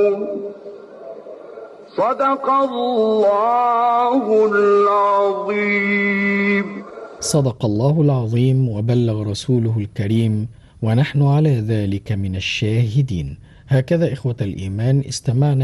صدق الله العظيم. صدق الله العظيم وبلغ رسوله الكريم، ونحن على ذلك من الشاهدين. هكذا إخوة الإيمان استمعنا